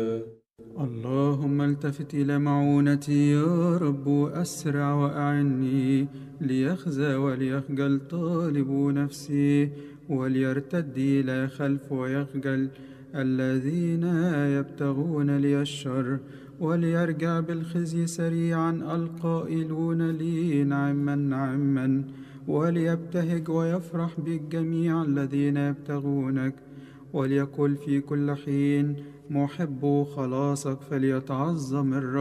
اللهم التفت إلى معونتي يا رب، أسرع وأعني، ليخزى وليخجل طالب نفسي، وليرتد إلى خلف ويخجل الذين يبتغون لي الشر، وليرجع بالخزي سريعا القائلون لي نعما نعما، وليبتهج ويفرح بالجميع الذين يبتغونك، وليقل في كل حين محب خلاصك فليتعظم الرب.